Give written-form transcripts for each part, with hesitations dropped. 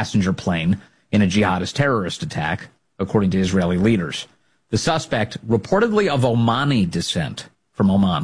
passenger plane in a jihadist terrorist attack, according to Israeli leaders. The suspect, reportedly of Omani descent from Oman,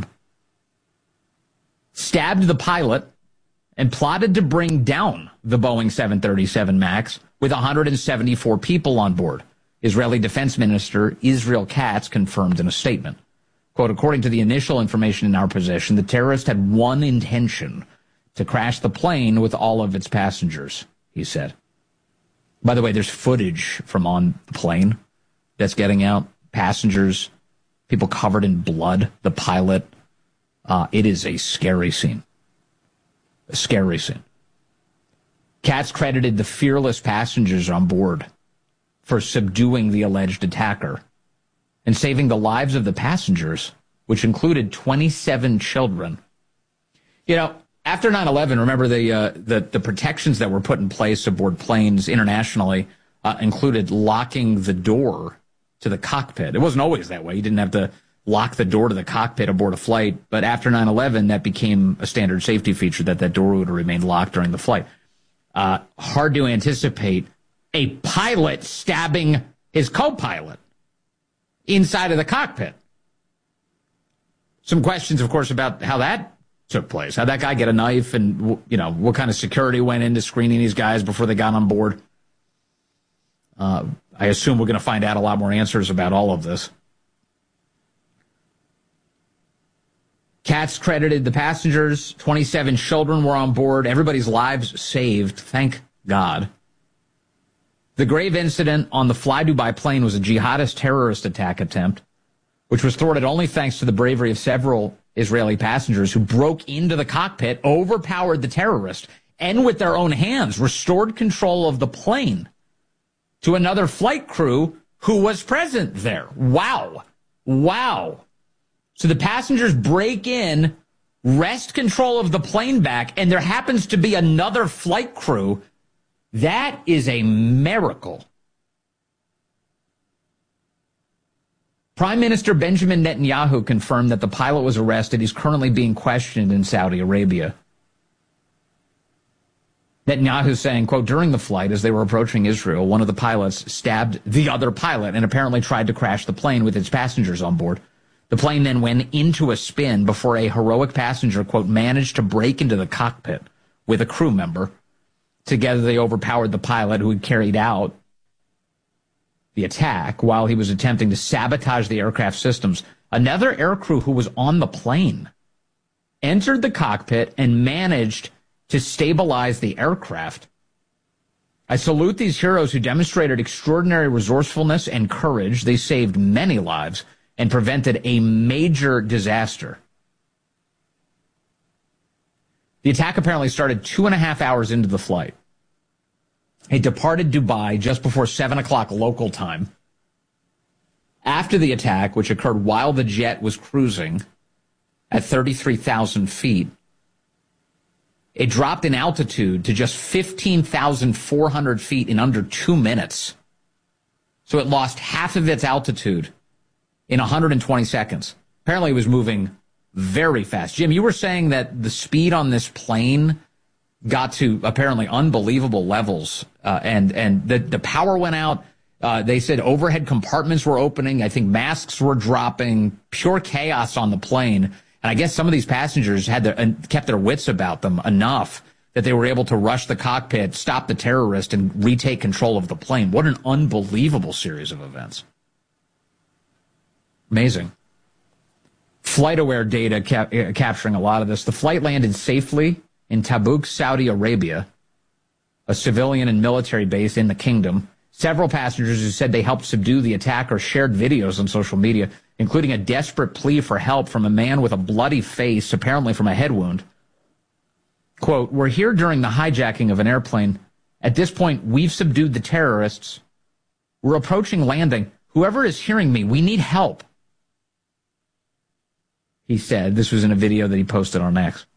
stabbed the pilot and plotted to bring down the Boeing 737 MAX with 174 people on board. Israeli Defense Minister Israel Katz confirmed in a statement. Quote, according to the initial information in our possession, the terrorist had one intention: to crash the plane with all of its passengers, he said. By the way, there's footage from on the plane that's getting out. Passengers, people covered in blood, the pilot. It is a scary scene. A scary scene. Katz credited the fearless passengers on board for subduing the alleged attacker and saving the lives of the passengers, which included 27 children. You know, after 9/11, remember the protections that were put in place aboard planes internationally included locking the door to the cockpit. It wasn't always that way. You didn't have to lock the door to the cockpit aboard a flight. But after 9/11, that became a standard safety feature, that door would remain locked during the flight. Hard to anticipate a pilot stabbing his co-pilot inside of the cockpit. Some questions, of course, about how that took place. How'd that guy get a knife, and, you know, what kind of security went into screening these guys before they got on board? I assume we're going to find out a lot more answers about all of this. Katz credited the passengers. 27 children were on board. Everybody's lives saved. Thank God. The grave incident on the Fly Dubai plane was a jihadist terrorist attack attempt, which was thwarted only thanks to the bravery of several Israeli passengers who broke into the cockpit, overpowered the terrorist, and with their own hands restored control of the plane to another flight crew who was present there. Wow. Wow. So the passengers break in, wrest control of the plane back, and there happens to be another flight crew. That is a miracle. Prime Minister Benjamin Netanyahu confirmed that the pilot was arrested. He's currently being questioned in Saudi Arabia. Netanyahu saying, quote, during the flight, as they were approaching Israel, one of the pilots stabbed the other pilot and apparently tried to crash the plane with its passengers on board. The plane then went into a spin before a heroic passenger, quote, managed to break into the cockpit with a crew member. Together, they overpowered the pilot who had carried out the attack while he was attempting to sabotage the aircraft systems. Another aircrew who was on the plane entered the cockpit and managed to stabilize the aircraft. I salute these heroes who demonstrated extraordinary resourcefulness and courage. They saved many lives and prevented a major disaster. The attack apparently started 2.5 hours into the flight. It departed Dubai just before 7 o'clock local time. After the attack, which occurred while the jet was cruising at 33,000 feet, it dropped in altitude to just 15,400 feet in under 2 minutes. So it lost half of its altitude in 120 seconds. Apparently it was moving very fast. Jim, you were saying that the speed on this plane got to apparently unbelievable levels, and the power went out. They said overhead compartments were opening. I think masks were dropping. Pure chaos on the plane. And I guess some of these passengers had kept their wits about them enough that they were able to rush the cockpit, stop the terrorist, and retake control of the plane. What an unbelievable series of events. Amazing. FlightAware data capturing a lot of this. The flight landed safely in Tabuk, Saudi Arabia, a civilian and military base in the kingdom. Several passengers who said they helped subdue the attacker shared videos on social media, including a desperate plea for help from a man with a bloody face, apparently from a head wound. Quote, we're here during the hijacking of an airplane. At this point, we've subdued the terrorists. We're approaching landing. Whoever is hearing me, we need help. He said. This was in a video that he posted on X.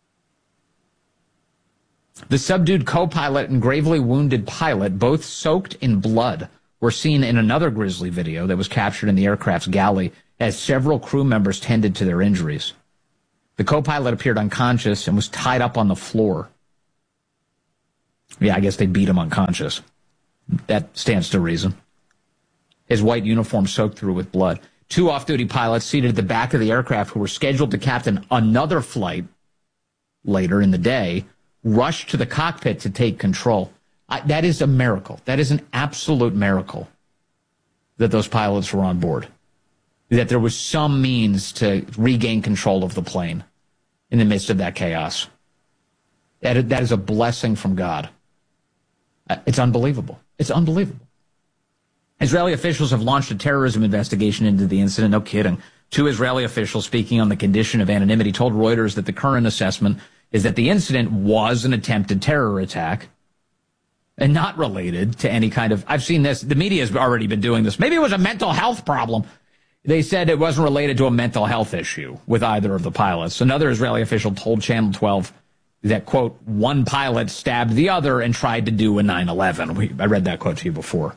The subdued co-pilot and gravely wounded pilot, both soaked in blood, were seen in another grisly video that was captured in the aircraft's galley as several crew members tended to their injuries. The co-pilot appeared unconscious and was tied up on the floor. Yeah, I guess they beat him unconscious. That stands to reason. His white uniform soaked through with blood. 2 off-duty pilots seated at the back of the aircraft who were scheduled to captain another flight later in the day rushed to the cockpit to take control. That is a miracle. That is an absolute miracle that those pilots were on board, that there was some means to regain control of the plane in the midst of that chaos. That is a blessing from God. It's unbelievable. It's unbelievable. Israeli officials have launched a terrorism investigation into the incident. No kidding. 2 Israeli officials speaking on the condition of anonymity told Reuters that the current assessment is that the incident was an attempted terror attack and not related to any kind of, I've seen this, the media has already been doing this. Maybe it was a mental health problem. They said it wasn't related to a mental health issue with either of the pilots. Another Israeli official told Channel 12 that, quote, one pilot stabbed the other and tried to do a 9/11. I read that quote to you before.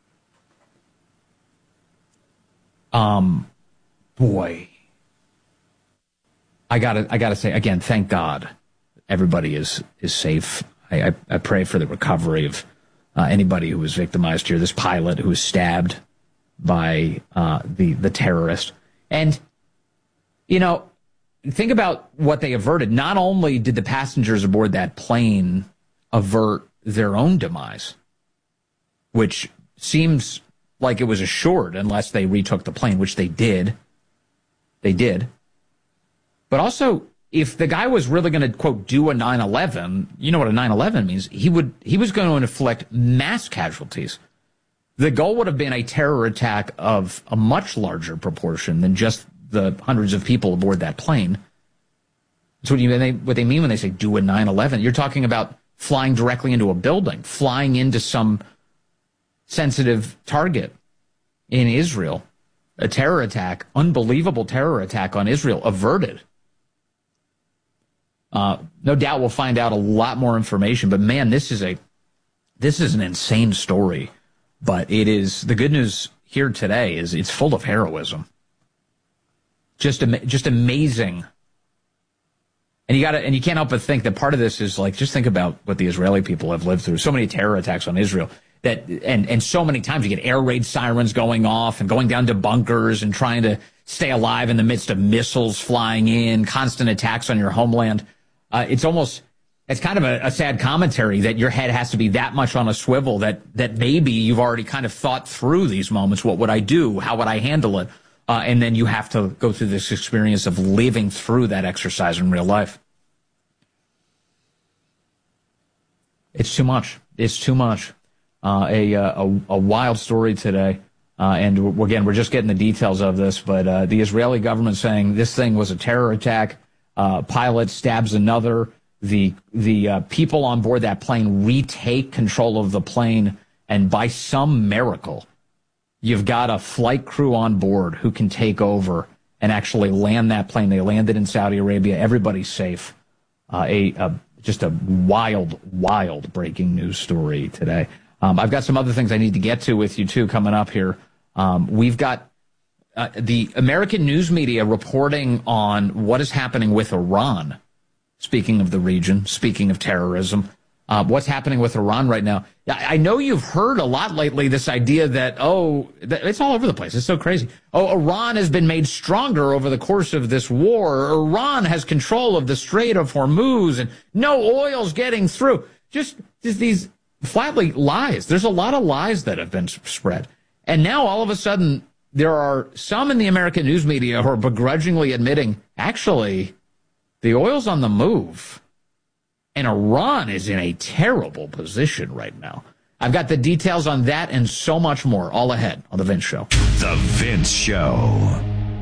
Boy, I gotta say again, thank God everybody is safe. I pray for the recovery of anybody who was victimized here. This pilot who was stabbed by the terrorist. And, you know, think about what they averted. Not only did the passengers aboard that plane avert their own demise, which seems like it was assured unless they retook the plane, which they did. They did. But also, if the guy was really going to, quote, do a 9/11, you know what a 9/11 means. He was going to inflict mass casualties. The goal would have been a terror attack of a much larger proportion than just the hundreds of people aboard that plane. That's what they mean when they say do a 9/11. You're talking about flying directly into a building, flying into some sensitive target in Israel. A terror attack, unbelievable terror attack on Israel, averted. No doubt we'll find out a lot more information, but man, this is an insane story. But it is, the good news here today is it's full of heroism. Just amazing. And you can't help but think that part of this is like, just think about what the Israeli people have lived through. So many terror attacks on Israel and so many times you get air raid sirens going off and going down to bunkers and trying to stay alive in the midst of missiles flying in, constant attacks on your homeland. It's kind of a sad commentary that your head has to be that much on a swivel that maybe you've already kind of thought through these moments. What would I do? How would I handle it? And then you have to go through this experience of living through that exercise in real life. It's too much. It's too much. A wild story today. And again, we're just getting the details of this, but the Israeli government saying this thing was a terror attack. Pilot stabs another. The people on board that plane retake control of the plane, and by some miracle, you've got a flight crew on board who can take over and actually land that plane. They landed in Saudi Arabia. Everybody's safe. Just a wild breaking news story today. I've got some other things I need to get to with you, too, coming up here. We've got the American news media reporting on what is happening with Iran. Speaking of the region, speaking of terrorism, what's happening with Iran right now? I know you've heard a lot lately this idea that, it's all over the place. It's so crazy. Iran has been made stronger over the course of this war. Iran has control of the Strait of Hormuz and no oil's getting through. Just these flatly lies. There's a lot of lies that have been spread. And now all of a sudden there are some in the American news media who are begrudgingly admitting, actually, the oil's on the move. And Iran is in a terrible position right now. I've got the details on that and so much more all ahead on The Vince Show. The Vince Show.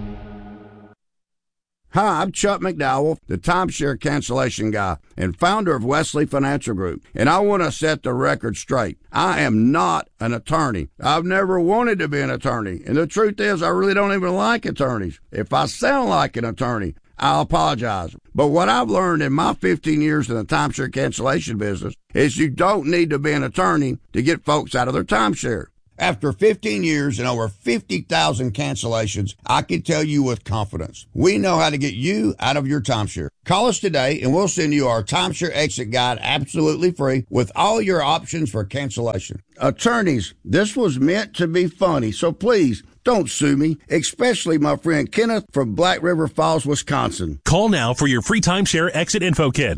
Hi, I'm Chuck McDowell, the timeshare cancellation guy and founder of Wesley Financial Group. And I want to set the record straight. I am not an attorney. I've never wanted to be an attorney. And the truth is, I really don't even like attorneys. If I sound like an attorney, I'll apologize. But what I've learned in my 15 years in the timeshare cancellation business is you don't need to be an attorney to get folks out of their timeshare. After 15 years and over 50,000 cancellations, I can tell you with confidence, we know how to get you out of your timeshare. Call us today and we'll send you our timeshare exit guide absolutely free with all your options for cancellation. Attorneys, this was meant to be funny, so please don't sue me, especially my friend Kenneth from Black River Falls, Wisconsin. Call now for your free timeshare exit info kit.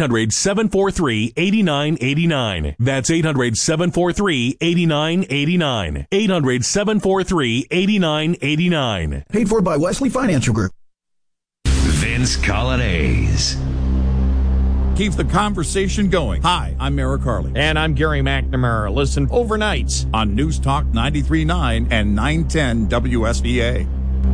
800-743-8989. That's 800-743-8989. 800-743-8989. Paid for by Wesley Financial Group. Vince Colonnese. Keep the conversation going. Hi, I'm Merrick Harley. And I'm Gary McNamara. Listen overnight On News Talk 93.9 and 910 WSBA.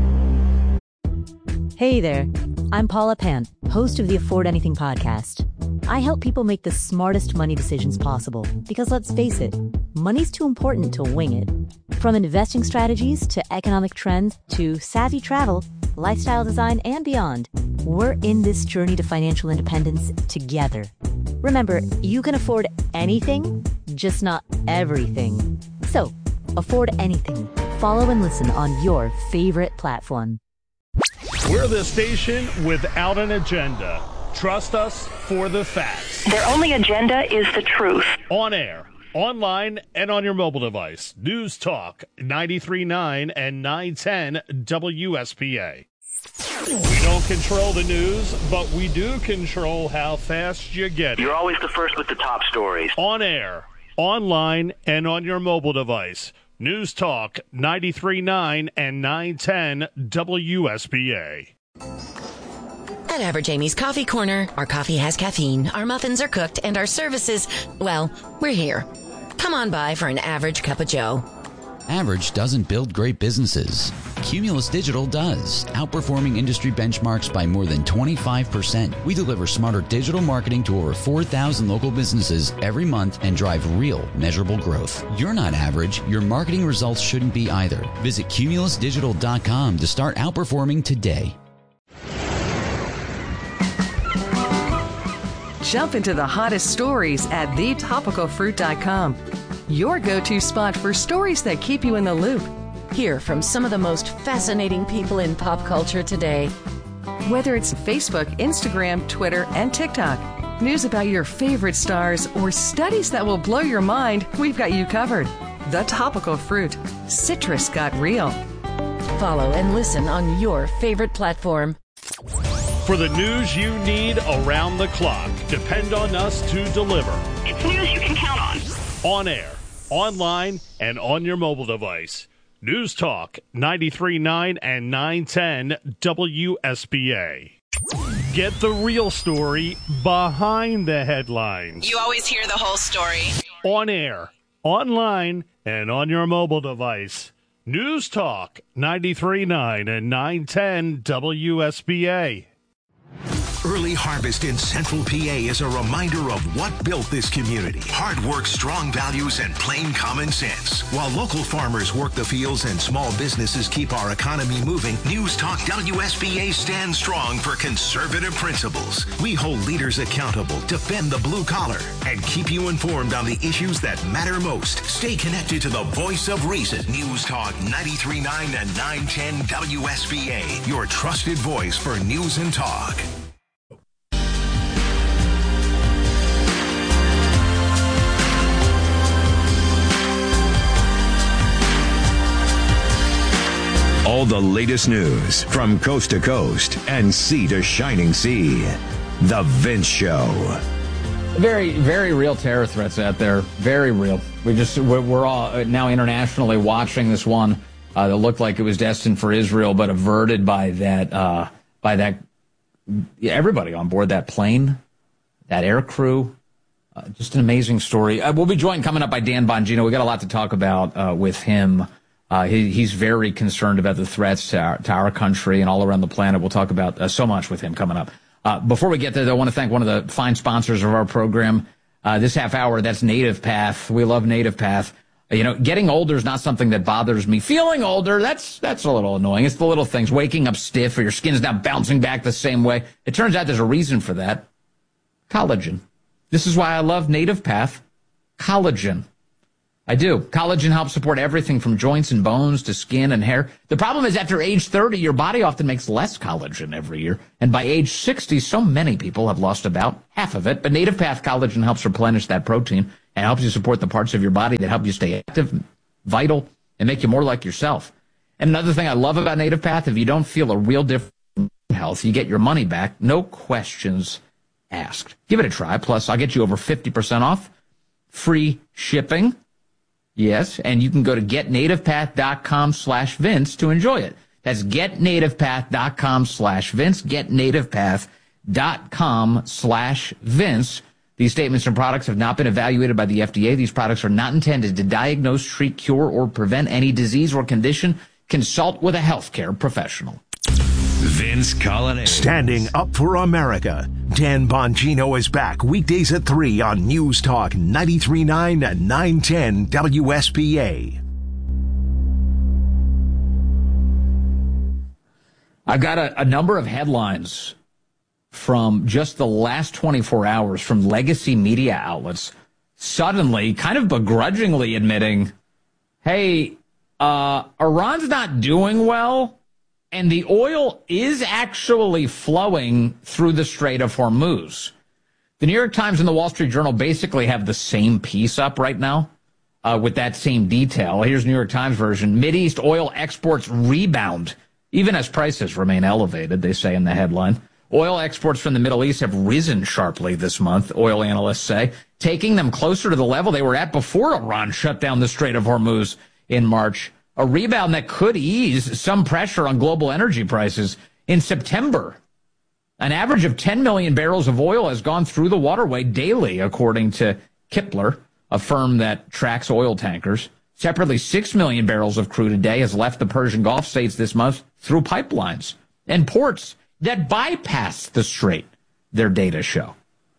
Hey there. I'm Paula Pan, host of the Afford Anything podcast. I help people make the smartest money decisions possible because, let's face it, money's too important to wing it. From investing strategies to economic trends to savvy travel, lifestyle design, and beyond, we're in this journey to financial independence together. Remember, you can afford anything, just not everything. So, afford anything. Follow and listen on your favorite platform. We're the station without an agenda. Trust us for the facts. Their only agenda is the truth. On air, online, and on your mobile device. News Talk 93.9 and 910 WSPA. We don't control the news, but we do control how fast you get it. You're always the first with the top stories. On air, online, and on your mobile device. News Talk 93.9 and 910 WSPA. At Average Amy's Coffee Corner, our coffee has caffeine, our muffins are cooked, and our services, well, we're here. Come on by for an average cup of joe. Average doesn't build great businesses. Cumulus Digital does, outperforming industry benchmarks by more than 25%. We deliver smarter digital marketing to over 4,000 local businesses every month and drive real, measurable growth. You're not average. Your marketing results shouldn't be either. Visit cumulusdigital.com to start outperforming today. Jump into the hottest stories at thetopicalfruit.com. Your go-to spot for stories that keep you in the loop. Hear from some of the most fascinating people in pop culture today. Whether it's Facebook, Instagram, Twitter, and TikTok, news about your favorite stars, or studies that will blow your mind, we've got you covered. The Topical Fruit. Citrus got real. Follow and listen on your favorite platform. For the news you need around the clock, depend on us to deliver. It's news you can count on. On air, online, and on your mobile device. News Talk 93.9 and 910 WSBA. Get the real story behind the headlines. You always hear the whole story. On air, online, and on your mobile device. News Talk 93.9 and 910 WSBA. Early harvest in Central PA is a reminder of what built this community. Hard work, strong values, and plain common sense. While local farmers work the fields and small businesses keep our economy moving, News Talk WSBA stands strong for conservative principles. We hold leaders accountable, defend the blue collar, and keep you informed on the issues that matter most. Stay connected to the voice of reason. News Talk 93.9 and 910 WSBA, your trusted voice for news and talk. All the latest news from coast to coast and sea to shining sea. The Vince Show. Very, very real terror threats out there. Very real. We're all now internationally watching this one that looked like it was destined for Israel, but averted by that everybody on board that plane, that air crew. Just an amazing story. We'll be joined coming up by Dan Bongino. We got a lot to talk about with him. He's very concerned about the threats to our country and all around the planet. We'll talk about so much with him coming up. Before we get there, though, I want to thank one of the fine sponsors of our program this half hour. That's Native Path. We love Native Path. Getting older is not something that bothers me. Feeling older, that's a little annoying. It's the little things. Waking up stiff or your skin's not bouncing back the same way. It turns out there's a reason for that. Collagen. This is why I love Native Path. Collagen. I do. Collagen helps support everything from joints and bones to skin and hair. The problem is after age 30, your body often makes less collagen every year. And by age 60, so many people have lost about half of it. But Native Path Collagen helps replenish that protein and helps you support the parts of your body that help you stay active, vital, and make you more like yourself. And another thing I love about Native Path, if you don't feel a real difference in health, you get your money back, no questions asked. Give it a try. Plus, I'll get you over 50% off, free shipping. Yes, and you can go to getnativepath.com/Vince to enjoy it. That's getnativepath.com/Vince, getnativepath.com/Vince. These statements and products have not been evaluated by the FDA. These products are not intended to diagnose, treat, cure, or prevent any disease or condition. Consult with a healthcare professional. Vince Colonnade. Standing up for America. Dan Bongino is back weekdays at 3 on News Talk 93.9 and 910 WSPA. I've got a number of headlines from just the last 24 hours from legacy media outlets suddenly, kind of begrudgingly admitting, hey, Iran's not doing well. And the oil is actually flowing through the Strait of Hormuz. The New York Times and the Wall Street Journal basically have the same piece up right now with that same detail. Here's New York Times version. Mideast oil exports rebound, even as prices remain elevated, they say in the headline. Oil exports from the Middle East have risen sharply this month, oil analysts say, taking them closer to the level they were at before Iran shut down the Strait of Hormuz in March. A rebound that could ease some pressure on global energy prices. In September, an average of 10 million barrels of oil has gone through the waterway daily, according to Kpler, a firm that tracks oil tankers. Separately, 6 million barrels of crude a day has left the Persian Gulf states this month through pipelines and ports that bypass the strait, their data show.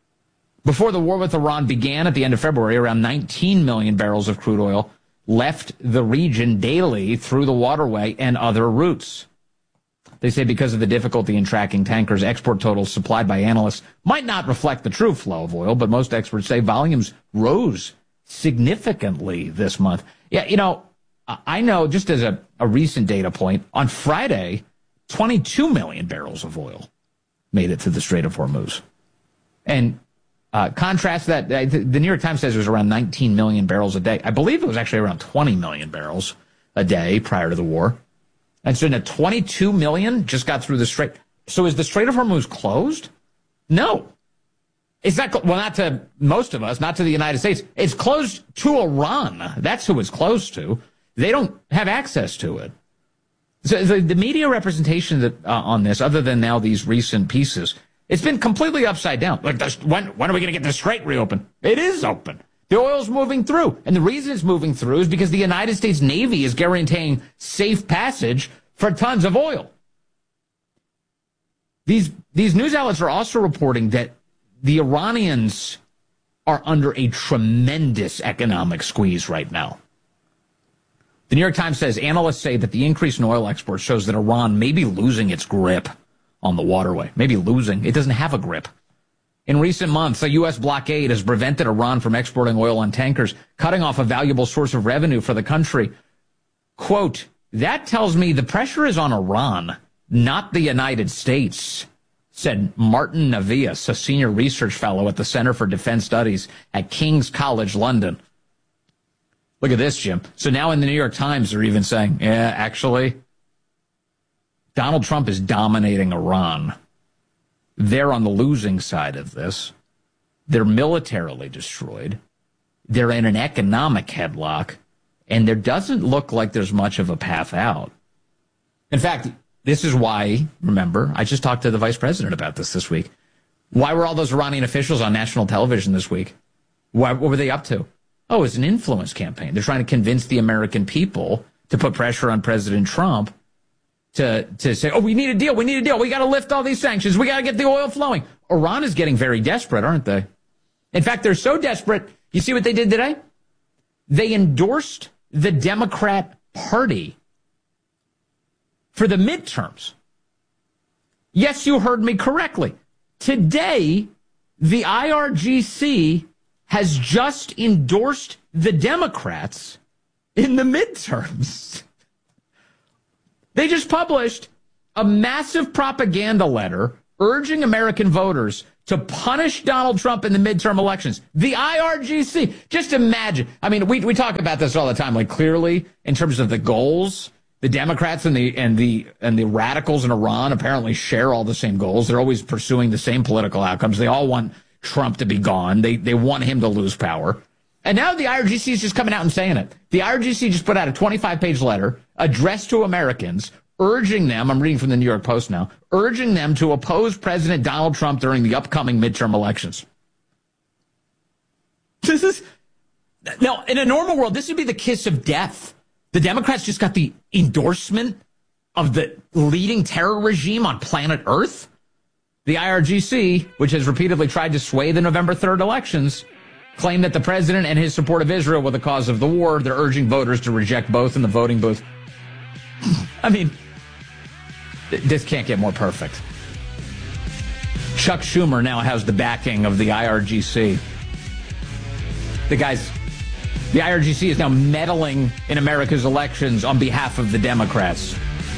Before the war with Iran began at the end of February, around 19 million barrels of crude oil left the region daily through the waterway and other routes. They say because of the difficulty in tracking tankers, export totals supplied by analysts might not reflect the true flow of oil, but most experts say volumes rose significantly this month. Yeah, you know, I know just as a recent data point, on Friday, 22 million barrels of oil made it to the Strait of Hormuz. And contrast that, the New York Times says it was around 19 million barrels a day. I believe it was actually around 20 million barrels a day prior to the war. And so now 22 million just got through the Strait. So is the Strait of Hormuz closed? No. It's not, well, not to most of us, not to the United States. It's closed to Iran. That's who it's closed to. They don't have access to it. So the media representation that on this, other than now these recent pieces, it's been completely upside down. Like, when are we going to get the Strait reopened? It is open. The oil's moving through. And the reason it's moving through is because the United States Navy is guaranteeing safe passage for tons of oil. These news outlets are also reporting that the Iranians are under a tremendous economic squeeze right now. The New York Times says analysts say that the increase in oil exports shows that Iran may be losing its grip on the waterway. Maybe losing. It doesn't have a grip. In recent months, a U.S. blockade has prevented Iran from exporting oil on tankers, cutting off a valuable source of revenue for the country. Quote, that tells me the pressure is on Iran, not the United States, said Martin Navias, a senior research fellow at the Center for Defense Studies at King's College London. Look at this, Jim. So now in the New York Times, they're even saying, yeah, actually, Donald Trump is dominating Iran. They're on the losing side of this. They're militarily destroyed. They're in an economic headlock. And there doesn't look like there's much of a path out. In fact, this is why, remember, I just talked to the vice president about this week. Why were all those Iranian officials on national television this week? What were they up to? Oh, it's an influence campaign. They're trying to convince the American people to put pressure on President Trump to say, oh, we need a deal. We need a deal. We got to lift all these sanctions. We got to get the oil flowing. Iran is getting very desperate, aren't they? In fact, they're so desperate. You see what they did today? They endorsed the Democrat Party for the midterms. Yes, you heard me correctly. Today, the IRGC has just endorsed the Democrats in the midterms. They just published a massive propaganda letter urging American voters to punish Donald Trump in the midterm elections. The IRGC. Just imagine. I mean, we talk about this all the time. Like, clearly, in terms of the goals, the Democrats and the radicals in Iran apparently share all the same goals. They're always pursuing the same political outcomes. They all want Trump to be gone. They want him to lose power. And now the IRGC is just coming out and saying it. The IRGC just put out a 25-page letter addressed to Americans, urging them, I'm reading from the New York Post now, urging them to oppose President Donald Trump during the upcoming midterm elections. Now, in a normal world, this would be the kiss of death. The Democrats just got the endorsement of the leading terror regime on planet Earth. The IRGC, which has repeatedly tried to sway the November 3rd elections, claimed that the president and his support of Israel were the cause of the war. They're urging voters to reject both in the voting booth. I mean, this can't get more perfect. Chuck Schumer now has the backing of the IRGC. The IRGC is now meddling in America's elections on behalf of the Democrats.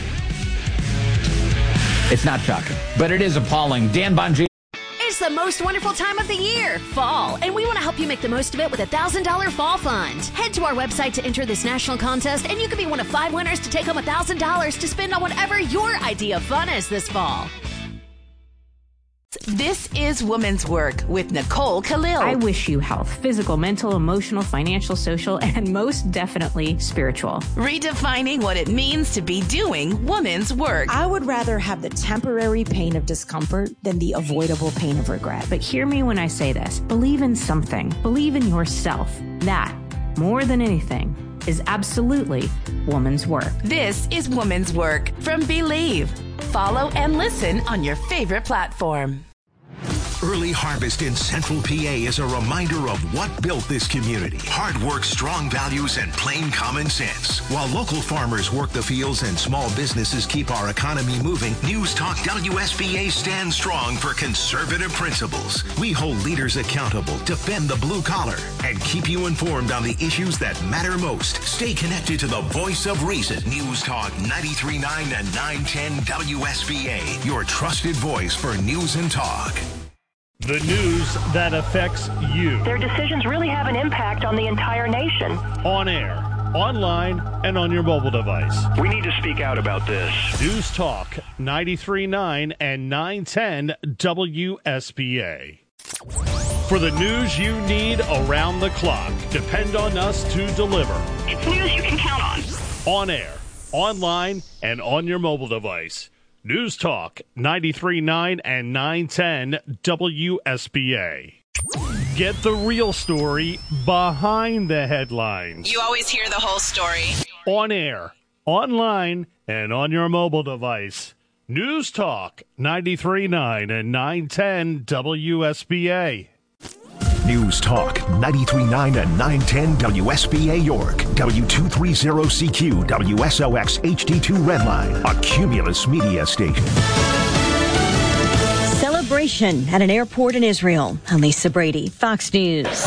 It's not shocking, but it is appalling. Dan Bongino. It's the most wonderful time of the year, fall, and we want to help you make the most of it with a $1,000 fall fund. Head to our website to enter this national contest, and you could be one of 5 winners to take home $1,000 to spend on whatever your idea of fun is this fall. This is Women's Work with Nicole Khalil. I wish you health, physical, mental, emotional, financial, social, and most definitely spiritual. Redefining what it means to be doing women's work. I would rather have the temporary pain of discomfort than the avoidable pain of regret. But hear me when I say this. Believe in something. Believe in yourself. That, more than anything, is absolutely woman's work. This is Woman's Work from Believe. Follow and listen on your favorite platform. Early Harvest in Central PA is a reminder of what built this community. Hard work, strong values, and plain common sense. While local farmers work the fields and small businesses keep our economy moving, News Talk WSBA stands strong for conservative principles. We hold leaders accountable, defend the blue collar, and keep you informed on the issues that matter most. Stay connected to the voice of reason. News Talk 93.9 and 910 WSBA, your trusted voice for news and talk. The news that affects you. Their decisions really have an impact on the entire nation. On air, online, and on your mobile device. We need to speak out about this. News Talk 93.9 and 910 WSBA. For the news you need around the clock, depend on us to deliver. It's news you can count on. On air, online, and on your mobile device. News Talk 93.9 and 910 WSBA. Get the real story behind the headlines. You always hear the whole story. On air, online, and on your mobile device. News Talk 93.9 and 910 WSBA. News Talk 93.9 and 910 WSBA York, W230CQ, WSOX HD2 Redline, a Cumulus media station. Celebration at an airport in Israel. Lisa Brady, Fox News.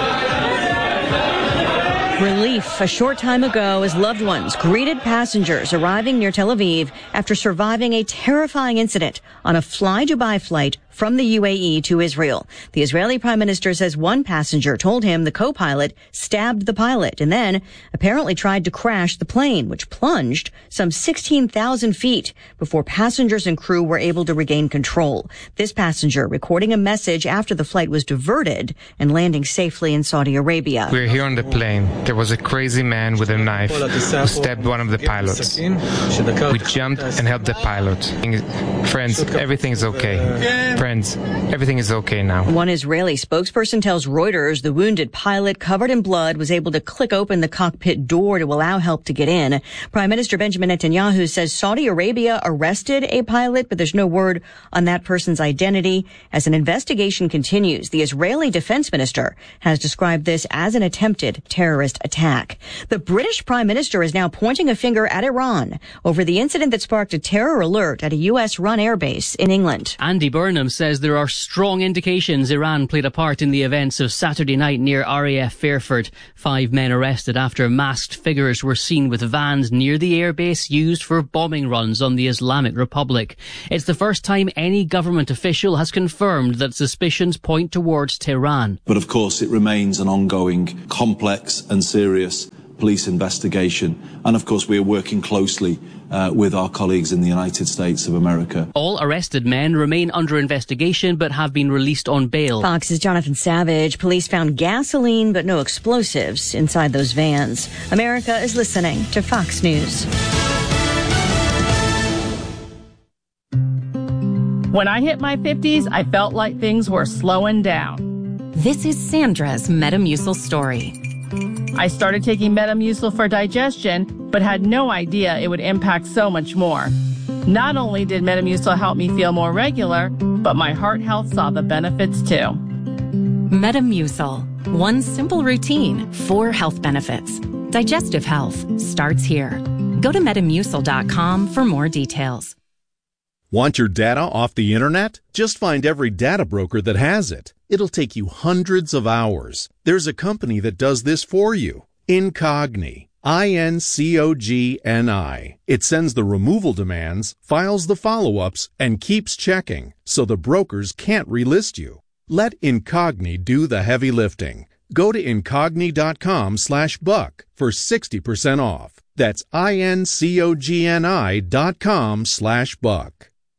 Relief a short time ago as loved ones greeted passengers arriving near Tel Aviv after surviving a terrifying incident on a Fly Dubai flight from the UAE to Israel. The Israeli prime minister says one passenger told him the co-pilot stabbed the pilot and then apparently tried to crash the plane, which plunged some 16,000 feet before passengers and crew were able to regain control. This passenger recording a message after the flight was diverted and landing safely in Saudi Arabia. We're here on the plane. There was a crazy man with a knife who stabbed one of the pilots. We jumped and helped the pilot. Friends, everything's okay. Friends, everything is okay now. One Israeli spokesperson tells Reuters the wounded pilot, covered in blood, was able to click open the cockpit door to allow help to get in. Prime Minister Benjamin Netanyahu says Saudi Arabia arrested a pilot, but there's no word on that person's identity. As an investigation continues, the Israeli defense minister has described this as an attempted terrorist attack. The British Prime Minister is now pointing a finger at Iran over the incident that sparked a terror alert at a U.S.-run airbase in England. Andy Burnham Times says there are strong indications Iran played a part in the events of Saturday night near RAF Fairford. 5 men arrested after masked figures were seen with vans near the airbase used for bombing runs on the Islamic Republic. It's the first time any government official has confirmed that suspicions point towards Tehran. But of course it remains an ongoing, complex and serious police investigation. And of course we are working closely with our colleagues in the United States of America. All arrested men remain under investigation but have been released on bail. Fox's Jonathan Savage. Police found gasoline but no explosives inside those vans. America is listening to Fox News. When I hit my 50s, I felt like things were slowing down. This is Sandra's Metamucil story. I started taking Metamucil for digestion, but had no idea it would impact so much more. Not only did Metamucil help me feel more regular, but my heart health saw the benefits too. Metamucil. One simple routine, 4 health benefits. Digestive health starts here. Go to Metamucil.com for more details. Want your data off the internet? Just find every data broker that has it. It'll take you hundreds of hours. There's a company that does this for you. Incogni. INCOGNI. It sends the removal demands, files the follow-ups, and keeps checking, so the brokers can't relist you. Let Incogni do the heavy lifting. Go to incogni.com/buck for 60% off. That's INCOGNI.com/buck.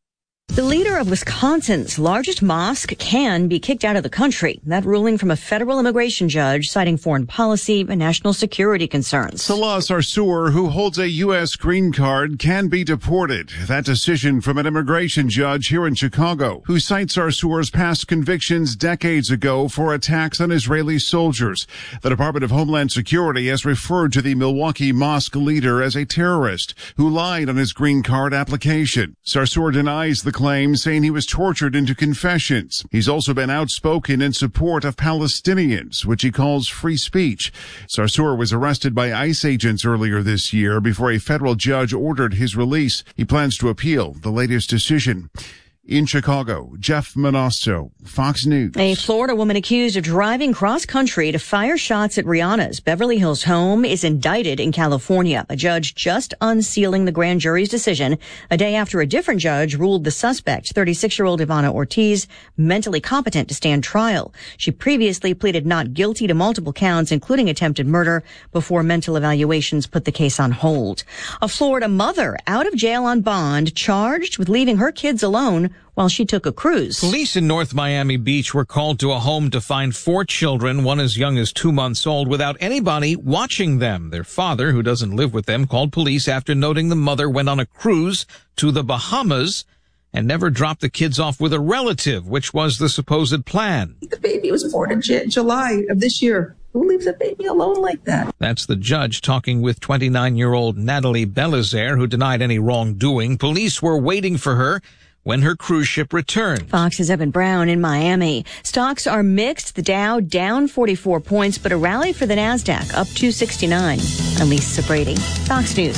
The leader of Wisconsin's largest mosque can be kicked out of the country. That ruling from a federal immigration judge citing foreign policy and national security concerns. Salah Sarsour, who holds a U.S. green card, can be deported. That decision from an immigration judge here in Chicago, who cites Sarsour's past convictions decades ago for attacks on Israeli soldiers. The Department of Homeland Security has referred to the Milwaukee mosque leader as a terrorist who lied on his green card application. Sarsour denies the claim, saying he was tortured into confessions. He's also been outspoken in support of Palestinians, which he calls free speech. Sarsour was arrested by ICE agents earlier this year before a federal judge ordered his release. He plans to appeal the latest decision. In Chicago, Jeff Manasso, Fox News. A Florida woman accused of driving cross-country to fire shots at Rihanna's Beverly Hills home is indicted in California. A judge just unsealing the grand jury's decision a day after a different judge ruled the suspect, 36-year-old Ivana Ortiz, mentally competent to stand trial. She previously pleaded not guilty to multiple counts, including attempted murder, before mental evaluations put the case on hold. A Florida mother out of jail on bond, charged with leaving her kids alone while she took a cruise. Police in North Miami Beach were called to a home to find 4 children, one as young as 2 months old, without anybody watching them. Their father, who doesn't live with them, called police after noting the mother went on a cruise to the Bahamas and never dropped the kids off with a relative, which was the supposed plan. The baby was born in July of this year. Who leaves a baby alone like that? That's the judge talking with 29-year-old Natalie Belizaire, who denied any wrongdoing. Police were waiting for her when her cruise ship returned. Fox's Evan Brown in Miami. Stocks are mixed. The Dow down 44 points, but a rally for the NASDAQ up 269. I'm Lisa Brady, Fox News.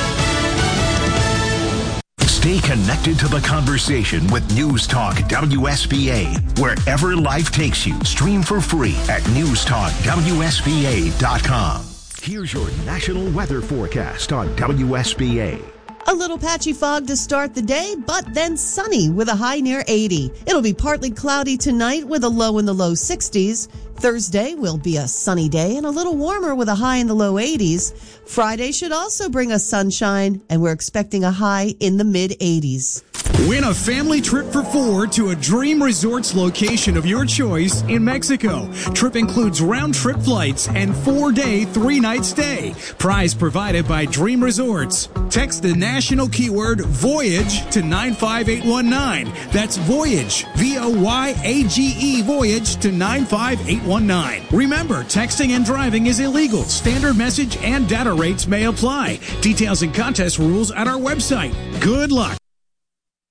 Stay connected to the conversation with News Talk WSBA. Wherever life takes you, stream for free at newstalkwsba.com. Here's your national weather forecast on WSBA. A little patchy fog to start the day, but then sunny with a high near 80. It'll be partly cloudy tonight with a low in the low 60s. Thursday will be a sunny day and a little warmer with a high in the low 80s. Friday should also bring us sunshine, and we're expecting a high in the mid 80s. Win a family trip for 4 to a Dream Resorts location of your choice in Mexico. Trip includes round-trip flights and 4-day, 3-night stay. Prize provided by Dream Resorts. Text the national keyword VOYAGE to 95819. That's VOYAGE, VOYAGE, VOYAGE to 95819. Remember, texting and driving is illegal. Standard message and data rates may apply. Details and contest rules at our website. Good luck.